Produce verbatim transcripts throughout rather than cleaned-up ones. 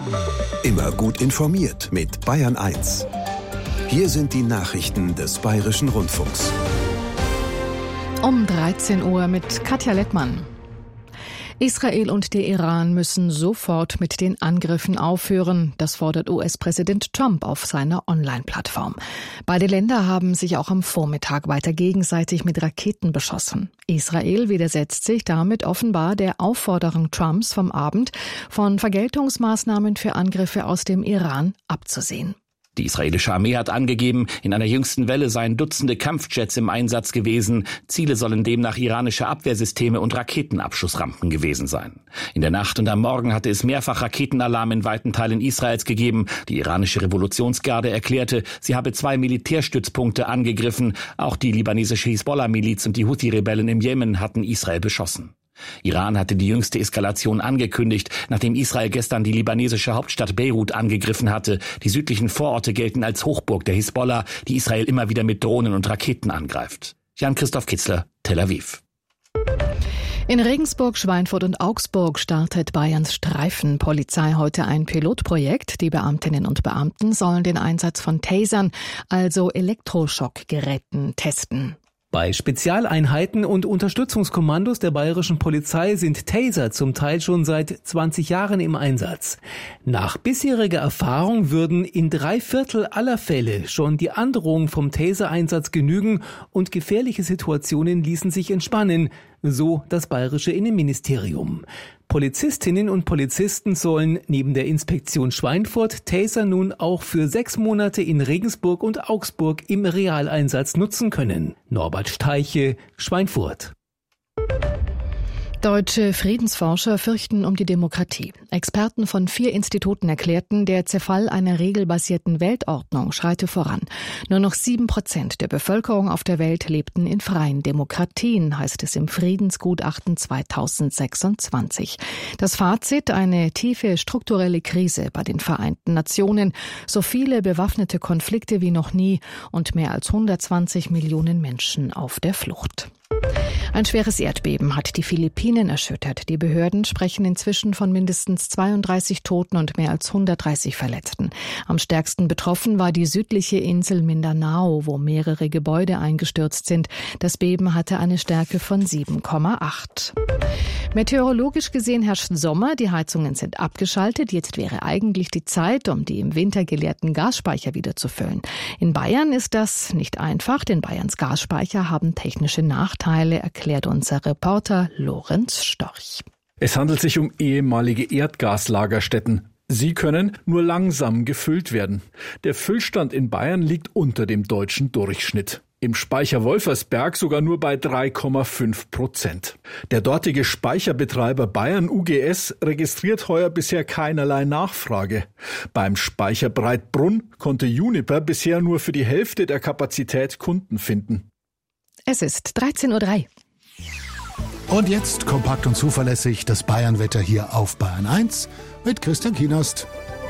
Immer gut informiert mit Bayern eins. Hier sind die Nachrichten des Bayerischen Rundfunks. Um dreizehn Uhr mit Katja Lettmann. Israel und der Iran müssen sofort mit den Angriffen aufhören. Das fordert U S-Präsident Trump auf seiner Online-Plattform. Beide Länder haben sich auch am Vormittag weiter gegenseitig mit Raketen beschossen. Israel widersetzt sich damit offenbar der Aufforderung Trumps vom Abend, von Vergeltungsmaßnahmen für Angriffe aus dem Iran abzusehen. Die israelische Armee hat angegeben, in einer jüngsten Welle seien Dutzende Kampfjets im Einsatz gewesen. Ziele sollen demnach iranische Abwehrsysteme und Raketenabschussrampen gewesen sein. In der Nacht und am Morgen hatte es mehrfach Raketenalarm in weiten Teilen Israels gegeben. Die iranische Revolutionsgarde erklärte, sie habe zwei Militärstützpunkte angegriffen. Auch die libanesische Hisbollah-Miliz und die Houthi-Rebellen im Jemen hatten Israel beschossen. Iran hatte die jüngste Eskalation angekündigt, nachdem Israel gestern die libanesische Hauptstadt Beirut angegriffen hatte. Die südlichen Vororte gelten als Hochburg der Hisbollah, die Israel immer wieder mit Drohnen und Raketen angreift. Jan-Christoph Kitzler, Tel Aviv. In Regensburg, Schweinfurt und Augsburg startet Bayerns Streifenpolizei heute ein Pilotprojekt. Die Beamtinnen und Beamten sollen den Einsatz von Tasern, also Elektroschockgeräten, testen. Bei Spezialeinheiten und Unterstützungskommandos der bayerischen Polizei sind Taser zum Teil schon seit zwanzig Jahren im Einsatz. Nach bisheriger Erfahrung würden in drei Viertel aller Fälle schon die Androhung vom Taser-Einsatz genügen und gefährliche Situationen ließen sich entspannen, so das bayerische Innenministerium. Polizistinnen und Polizisten sollen neben der Inspektion Schweinfurt Taser nun auch für sechs Monate in Regensburg und Augsburg im Realeinsatz nutzen können. Norbert Steiche, Schweinfurt. Deutsche Friedensforscher fürchten um die Demokratie. Experten von vier Instituten erklärten, der Zerfall einer regelbasierten Weltordnung schreite voran. Nur noch sieben Prozent der Bevölkerung auf der Welt lebten in freien Demokratien, heißt es im Friedensgutachten zweitausendsechsundzwanzig. Das Fazit: eine tiefe strukturelle Krise bei den Vereinten Nationen, so viele bewaffnete Konflikte wie noch nie und mehr als hundertzwanzig Millionen Menschen auf der Flucht. Ein schweres Erdbeben hat die Philippinen erschüttert. Die Behörden sprechen inzwischen von mindestens zweiunddreißig Toten und mehr als hundertdreißig Verletzten. Am stärksten betroffen war die südliche Insel Mindanao, wo mehrere Gebäude eingestürzt sind. Das Beben hatte eine Stärke von sieben Komma acht. Meteorologisch gesehen herrscht Sommer, die Heizungen sind abgeschaltet. Jetzt wäre eigentlich die Zeit, um die im Winter geleerten Gasspeicher wieder zu füllen. In Bayern ist das nicht einfach, denn Bayerns Gasspeicher haben technische Nachteile, erklärt unser Reporter Lorenz Storch. Es handelt sich um ehemalige Erdgaslagerstätten. Sie können nur langsam gefüllt werden. Der Füllstand in Bayern liegt unter dem deutschen Durchschnitt. Im Speicher Wolfersberg sogar nur bei drei Komma fünf Prozent. Der dortige Speicherbetreiber Bayern U G S registriert heuer bisher keinerlei Nachfrage. Beim Speicher Breitbrunn konnte Uniper bisher nur für die Hälfte der Kapazität Kunden finden. Es ist dreizehn Uhr drei. Und jetzt kompakt und zuverlässig das Bayernwetter hier auf Bayern eins mit Christian Kienost.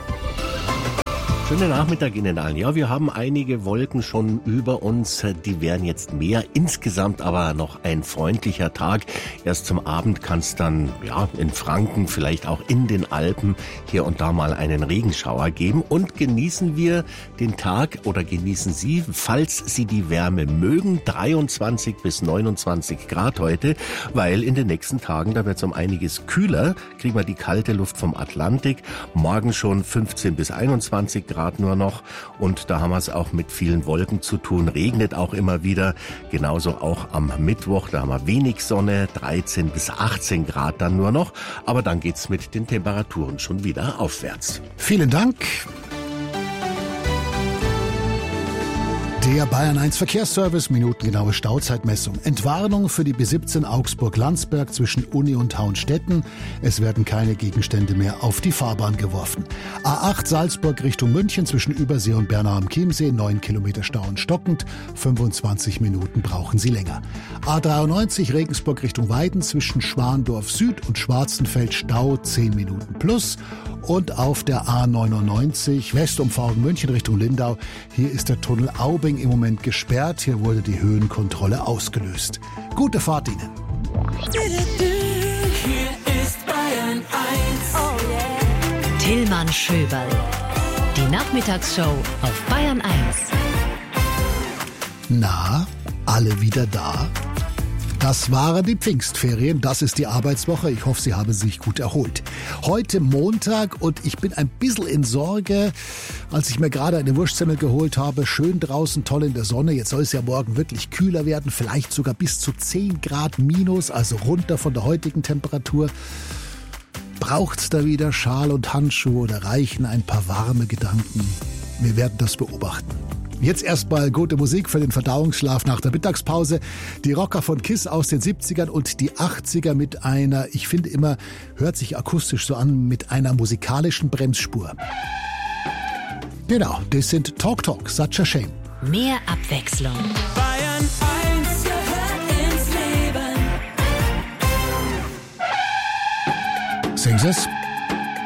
Schönen Nachmittag Ihnen allen. Ja, wir haben einige Wolken schon über uns. Die werden jetzt mehr. Insgesamt aber noch ein freundlicher Tag. Erst zum Abend kann es dann ja in Franken, vielleicht auch in den Alpen hier und da mal einen Regenschauer geben. Und genießen wir den Tag oder genießen Sie, falls Sie die Wärme mögen, dreiundzwanzig bis neunundzwanzig Grad heute, weil in den nächsten Tagen, da wird es um einiges kühler. Kriegen wir die kalte Luft vom Atlantik. Morgen schon fünfzehn bis einundzwanzig Grad. Grad nur noch und da haben wir es auch mit vielen Wolken zu tun, regnet auch immer wieder, genauso auch am Mittwoch, da haben wir wenig Sonne, dreizehn bis achtzehn Grad dann nur noch, aber dann geht's mit den Temperaturen schon wieder aufwärts. Vielen Dank. Der Bayern eins Verkehrsservice, minutengenaue Stauzeitmessung. Entwarnung für die B siebzehn Augsburg-Landsberg zwischen Uni und Hauenstetten. Es werden keine Gegenstände mehr auf die Fahrbahn geworfen. A acht Salzburg Richtung München zwischen Übersee und Bernau am Chiemsee. neun Kilometer Stau und stockend. fünfundzwanzig Minuten brauchen Sie länger. A dreiundneunzig Regensburg Richtung Weiden zwischen Schwandorf Süd und Schwarzenfeld Stau. zehn Minuten plus. Und auf der A neunundneunzig Westumfahrung München Richtung Lindau. Hier ist der Tunnel Aubing im Moment gesperrt. Hier wurde die Höhenkontrolle ausgelöst. Gute Fahrt Ihnen. Hier ist Bayern eins. Oh yeah. Tillmann Schöberl. Die Nachmittagsshow auf Bayern eins. Na, alle wieder da? Das waren die Pfingstferien, das ist die Arbeitswoche. Ich hoffe, Sie haben sich gut erholt. Heute Montag und ich bin ein bisschen in Sorge, als ich mir gerade eine Wurstsemmel geholt habe. Schön draußen, toll in der Sonne. Jetzt soll es ja morgen wirklich kühler werden, vielleicht sogar bis zu zehn Grad minus, also runter von der heutigen Temperatur. Braucht's da wieder Schal und Handschuhe oder reichen ein paar warme Gedanken? Wir werden das beobachten. Jetzt erstmal gute Musik für den Verdauungsschlaf nach der Mittagspause. Die Rocker von KISS aus den siebzigern und die achtziger mit einer, ich finde immer, hört sich akustisch so an, mit einer musikalischen Bremsspur. Genau, das sind Talk Talk, Such a Shame. Mehr Abwechslung. Bayern eins gehört ins Leben. Singen Sie's?